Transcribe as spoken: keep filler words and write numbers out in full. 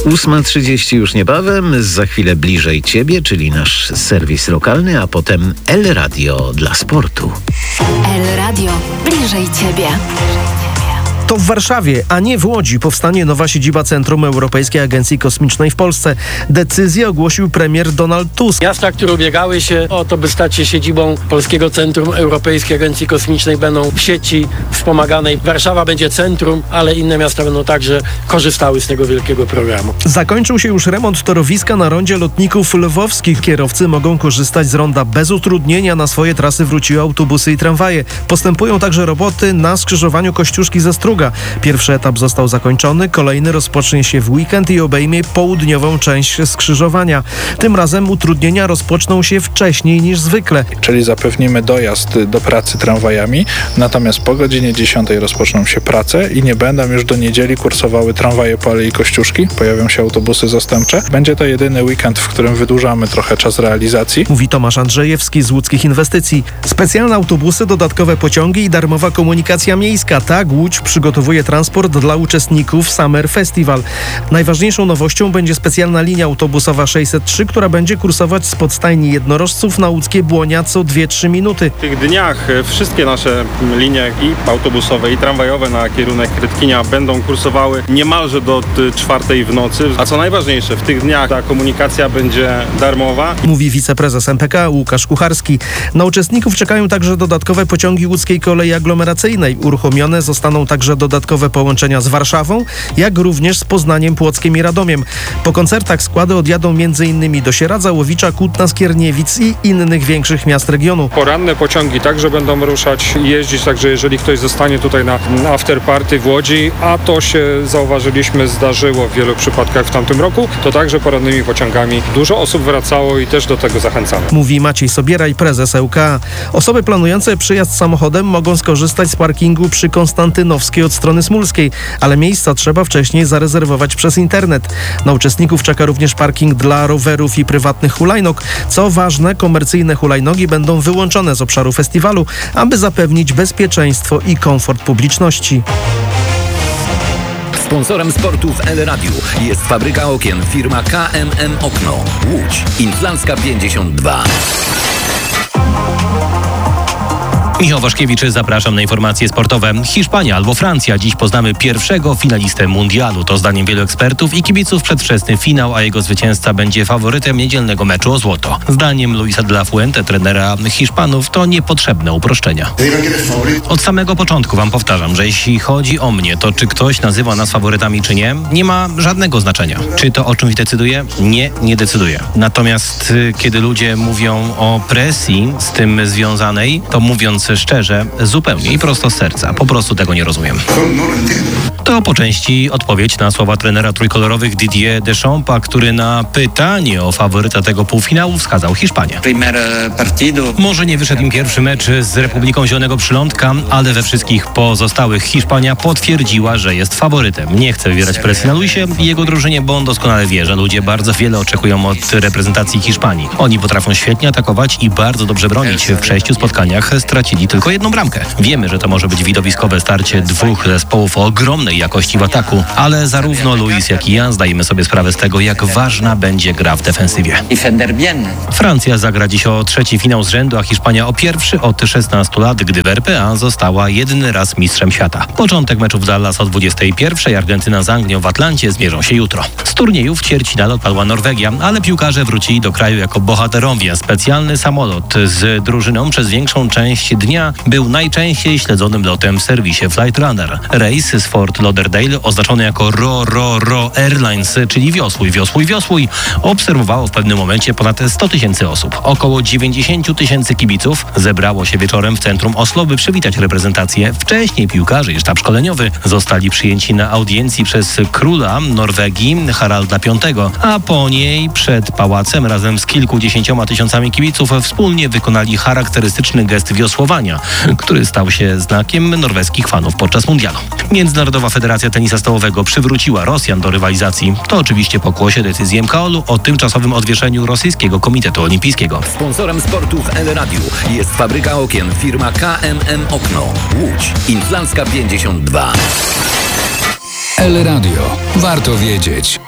ósma trzydzieści już niebawem, za chwilę bliżej Ciebie, czyli nasz serwis lokalny, a potem El Radio dla sportu. El Radio bliżej Ciebie. To w Warszawie, a nie w Łodzi, powstanie nowa siedziba Centrum Europejskiej Agencji Kosmicznej w Polsce. Decyzję ogłosił premier Donald Tusk. Miasta, które ubiegały się o to, by stać się siedzibą Polskiego Centrum Europejskiej Agencji Kosmicznej, będą w sieci wspomaganej. Warszawa będzie centrum, ale inne miasta będą także korzystały z tego wielkiego programu. Zakończył się już remont torowiska na rondzie lotników lwowskich. Kierowcy mogą korzystać z ronda bez utrudnienia. Na swoje trasy wróciły autobusy i tramwaje. Postępują także roboty na skrzyżowaniu Kościuszki ze Struga. Pierwszy etap został zakończony, kolejny rozpocznie się w weekend i obejmie południową część skrzyżowania. Tym razem utrudnienia rozpoczną się wcześniej niż zwykle. Czyli zapewnimy dojazd do pracy tramwajami, natomiast po godzinie dziesiątej rozpoczną się prace i nie będą już do niedzieli kursowały tramwaje po Alei Kościuszki. Pojawią się autobusy zastępcze. Będzie to jedyny weekend, w którym wydłużamy trochę czas realizacji. Mówi Tomasz Andrzejewski z Łódzkich Inwestycji. Specjalne autobusy, dodatkowe pociągi i darmowa komunikacja miejska. Tak Łódź przygotowuje transport dla uczestników Summer Festival. Najważniejszą nowością będzie specjalna linia autobusowa sześćset trzy, która będzie kursować spod stajni jednorożców na łódzkie Błonia co dwie trzy minuty. W tych dniach wszystkie nasze linie i autobusowe, i tramwajowe na kierunek Rytkinia będą kursowały niemalże do czwartej w nocy. A co najważniejsze, w tych dniach ta komunikacja będzie darmowa. Mówi wiceprezes M P K Łukasz Kucharski. Na uczestników czekają także dodatkowe pociągi łódzkiej kolei aglomeracyjnej. Uruchomione zostaną także dodatkowe połączenia z Warszawą, jak również z Poznaniem, Płockiem i Radomiem. Po koncertach składy odjadą m.in. do Sieradza, Łowicza, Kutna, Skierniewic i innych większych miast regionu. Poranne pociągi także będą ruszać i jeździć, także jeżeli ktoś zostanie tutaj na afterparty w Łodzi, a to się zauważyliśmy, zdarzyło w wielu przypadkach w tamtym roku, to także porannymi pociągami dużo osób wracało i też do tego zachęcamy. Mówi Maciej Sobieraj, prezes E U K A. Osoby planujące przyjazd samochodem mogą skorzystać z parkingu przy Konstantynowskiej od strony Smulskiej, ale miejsca trzeba wcześniej zarezerwować przez internet. Na uczestników czeka również parking dla rowerów i prywatnych hulajnóg. Co ważne, komercyjne hulajnogi będą wyłączone z obszaru festiwalu, aby zapewnić bezpieczeństwo i komfort publiczności. Sponsorem sportu w El Radiu jest fabryka okien firma K M M Okno. Łódź. Inflancka pięćdziesiąt dwa. Michał Waszkiewicz, zapraszam na informacje sportowe. Hiszpania albo Francja. Dziś poznamy pierwszego finalistę mundialu. To zdaniem wielu ekspertów i kibiców przedwczesny finał, a jego zwycięzca będzie faworytem niedzielnego meczu o złoto. Zdaniem Luisa de la Fuente, trenera Hiszpanów, to niepotrzebne uproszczenia. Od samego początku wam powtarzam, że jeśli chodzi o mnie, to czy ktoś nazywa nas faworytami, czy nie, nie ma żadnego znaczenia. Czy to o czymś decyduje? Nie, nie decyduje. Natomiast kiedy ludzie mówią o presji z tym związanej, to mówiąc szczerze, zupełnie i prosto z serca. Po prostu tego nie rozumiem. To po części odpowiedź na słowa trenera trójkolorowych Didier Deschampa, który na pytanie o faworyta tego półfinału wskazał Hiszpanię. Może nie wyszedł im pierwszy mecz z Republiką Zielonego Przylądka, ale we wszystkich pozostałych Hiszpania potwierdziła, że jest faworytem. Nie chce wywierać presji na Luisie i jego drużynie, bo on doskonale wie, że ludzie bardzo wiele oczekują od reprezentacji Hiszpanii. Oni potrafią świetnie atakować i bardzo dobrze bronić. W sześciu spotkaniach stracili tylko jedną bramkę. Wiemy, że to może być widowiskowe starcie dwóch zespołów o ogromnej jakości w ataku, ale zarówno Luis, jak i ja zdajemy sobie sprawę z tego, jak ważna będzie gra w defensywie. Francja zagra dziś o trzeci finał z rzędu, a Hiszpania o pierwszy od szesnastu lat, gdy w R P A została jedyny raz mistrzem świata. Początek meczu w Dallas o dwudziestej pierwszej. Argentyna z Anglią w Atlancie zmierzą się jutro. Z turnieju w ćwierćfinale odpadła Norwegia, ale piłkarze wrócili do kraju jako bohaterowie. Specjalny samolot z drużyną przez większą część dnia był najczęściej śledzonym lotem w serwisie Flightrunner. Rejs z Fort Lauderdale, oznaczony jako Ro Ro Ro Airlines, czyli wiosłuj, wiosłuj, wiosłuj, obserwowało w pewnym momencie ponad sto tysięcy osób. Około dziewięćdziesiąt tysięcy kibiców zebrało się wieczorem w centrum Oslo, by przywitać reprezentację. Wcześniej piłkarze i sztab szkoleniowy zostali przyjęci na audiencji przez króla Norwegii Haralda piątego, a po niej przed pałacem razem z kilkudziesięcioma tysiącami kibiców wspólnie wykonali charakterystyczny gest wiosłowania, który stał się znakiem norweskich fanów podczas mundialu. Międzynarodowa Federacja Tenisa Stołowego przywróciła Rosjan do rywalizacji. To oczywiście pokłosie decyzji M K O L-u o tymczasowym odwieszeniu rosyjskiego Komitetu Olimpijskiego. Sponsorem sportu w El Radiu jest fabryka okien firma K M M Okno. Łódź. Inflancka pięćdziesiąt dwa. El Radio. Warto wiedzieć.